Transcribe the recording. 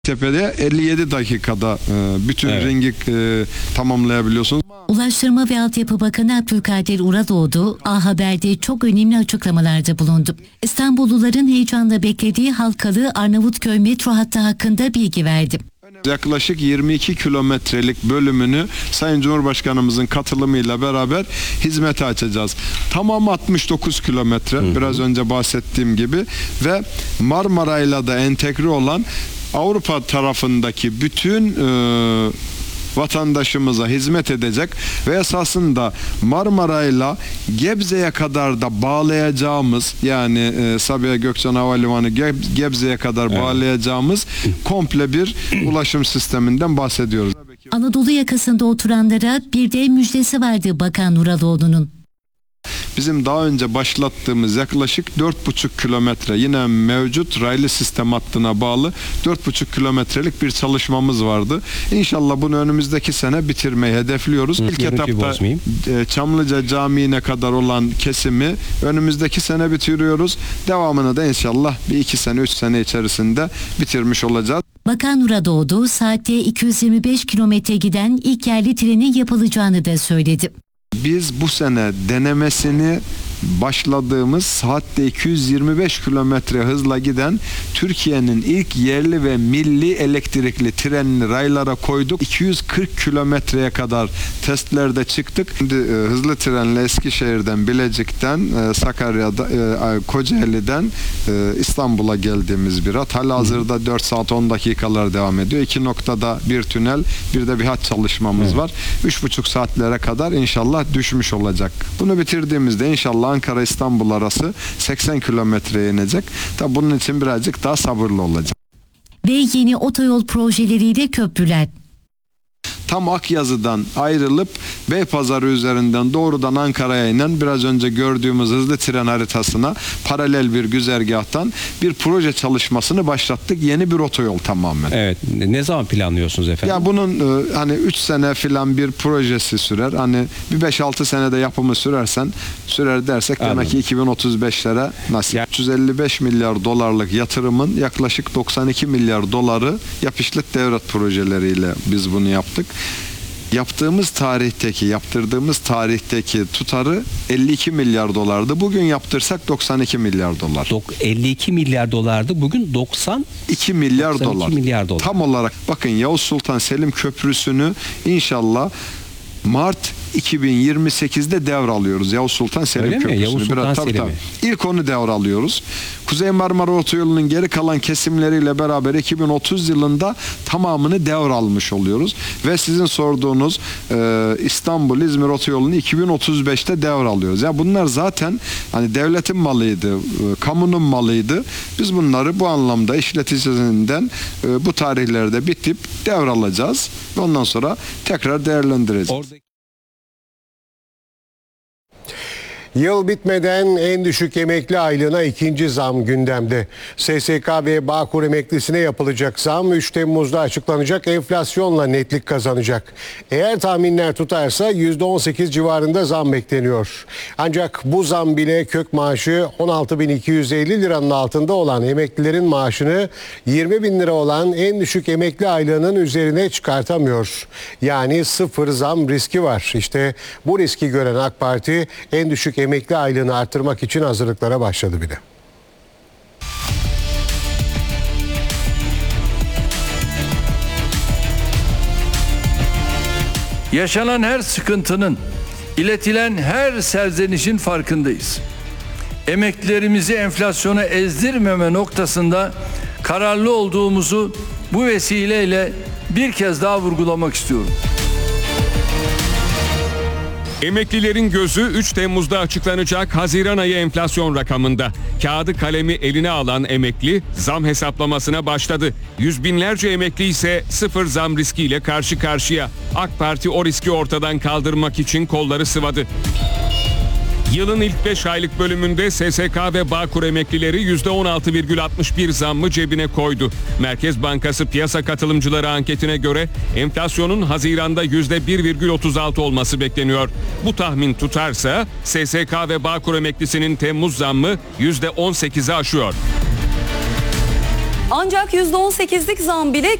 Tepe'de 57 dakikada bütün ringi tamamlayabiliyorsunuz. Ulaştırma ve Altyapı Bakanı Abdülkadir Uradoğdu, A Haber'de çok önemli açıklamalarda bulundu. İstanbulluların heyecanla beklediği Halkalı Arnavutköy metro hattı hakkında bilgi verdi. Yaklaşık 22 kilometrelik bölümünü Sayın Cumhurbaşkanımızın katılımıyla beraber hizmete açacağız. Tamamı 69 kilometre, biraz önce bahsettiğim gibi ve Marmaray'la da entegre olan Avrupa tarafındaki bütün vatandaşımıza hizmet edecek ve esasında Marmaray'la Gebze'ye kadar da bağlayacağımız, yani Sabiha Gökçen Havalimanı Gebze'ye kadar bağlayacağımız komple bir ulaşım sisteminden bahsediyoruz. Anadolu yakasında oturanlara bir de müjdesi vardı Bakan Uradoğdu'nun. Bizim daha önce başlattığımız yaklaşık 4,5 kilometre yine mevcut raylı sistem hattına bağlı 4,5 kilometrelik bir çalışmamız vardı. İnşallah bunu önümüzdeki sene bitirmeyi hedefliyoruz. İlk etapta Çamlıca Camii'ne kadar olan kesimi önümüzdeki sene bitiriyoruz. Devamını da inşallah bir 2 sene 3 sene içerisinde bitirmiş olacağız. Bakan Uradoğdu saatte 225 kilometre giden ilk yerli trenin yapılacağını da söyledi. Biz bu sene denemesini başladığımız saatte 225 kilometre hızla giden Türkiye'nin ilk yerli ve milli elektrikli trenini raylara koyduk. 240 kilometreye kadar testlerde çıktık. Şimdi hızlı trenle Eskişehir'den, Bilecik'ten, Sakarya'da, Kocaeli'den İstanbul'a geldiğimiz bir hat. Halihazırda 4 saat 10 dakikalar devam ediyor. 2 noktada bir tünel, bir de bir hat çalışmamız var. 3,5 saatlere kadar inşallah düşmüş olacak. Bunu bitirdiğimizde inşallah Ankara-İstanbul arası 80 kilometreye inecek. Tabi bunun için birazcık daha sabırlı olacak. Ve yeni otoyol projeleriyle köprüler. Tam Akyazı'dan ayrılıp Beypazarı üzerinden doğrudan Ankara'ya inen biraz önce gördüğümüz hızlı tren haritasına paralel bir güzergahtan bir proje çalışmasını başlattık. Yeni bir otoyol tamamen. Evet. Ne zaman planlıyorsunuz efendim? Ya bunun hani 3 sene filan bir projesi sürer. Hani bir 5-6 senede yapımı sürer dersek demek ki 2035'lere nasip. 355 milyar dolarlık yatırımın yaklaşık 92 milyar doları yap işlet devret projeleriyle biz bunu yaptık. Yaptırdığımız tarihteki tutarı 52 milyar dolardı. Bugün yaptırsak 92 milyar dolar. 52 milyar dolardı. Bugün 92 milyar dolar. Tam olarak bakın Yavuz Sultan Selim Köprüsü'nü inşallah Mart 2028'de devralıyoruz. Yavuz Sultan Selim Köprüsü'nü. Yavuz Sultan Selim'i. İlk onu devralıyoruz. Kuzey Marmara Otoyolu'nun geri kalan kesimleriyle beraber 2030 yılında tamamını devralmış oluyoruz. Ve sizin sorduğunuz İstanbul-İzmir Otoyolu'nu 2035'te devralıyoruz. Yani bunlar zaten hani devletin malıydı, kamunun malıydı. Biz bunları bu anlamda işleticisinden bu tarihlerde bitip devralacağız. Ve ondan sonra tekrar değerlendireceğiz. Yıl bitmeden en düşük emekli aylığına ikinci zam gündemde. SSK ve Bağkur emeklisine yapılacak zam 3 Temmuz'da açıklanacak, enflasyonla netlik kazanacak. Eğer tahminler tutarsa %18 civarında zam bekleniyor. Ancak bu zam bile kök maaşı 16.250 liranın altında olan emeklilerin maaşını 20.000 lira olan en düşük emekli aylığının üzerine çıkartamıyor. Yani sıfır zam riski var. İşte bu riski gören AK Parti en düşük emekli aylığını artırmak için hazırlıklara başladı bile. Yaşanan her sıkıntının, iletilen her serzenişin farkındayız. Emeklilerimizi enflasyona ezdirmeme noktasında kararlı olduğumuzu bu vesileyle bir kez daha vurgulamak istiyorum. Emeklilerin gözü 3 Temmuz'da açıklanacak Haziran ayı enflasyon rakamında. Kağıdı kalemi eline alan emekli zam hesaplamasına başladı. Yüz binlerce emekli ise sıfır zam riskiyle karşı karşıya. AK Parti o riski ortadan kaldırmak için kolları sıvadı. Yılın ilk 5 aylık bölümünde SSK ve Bağkur emeklileri %16,61 zammı cebine koydu. Merkez Bankası piyasa katılımcıları anketine göre enflasyonun Haziran'da %1,36 olması bekleniyor. Bu tahmin tutarsa SSK ve Bağkur emeklisinin Temmuz zammı %18'i aşıyor. Ancak %18'lik zam bile